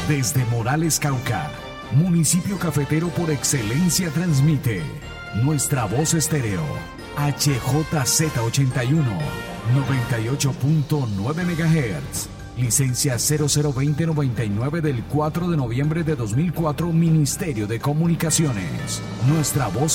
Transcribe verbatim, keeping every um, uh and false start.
Desde Morales, Cauca, municipio cafetero por excelencia, transmite Nuestra Voz Estéreo, H J Z ochenta y uno, noventa y ocho punto nueve megahertz. Licencia cero cero veinte noventa y nueve del cuatro de noviembre de dos mil cuatro, Ministerio de Comunicaciones. Nuestra Voz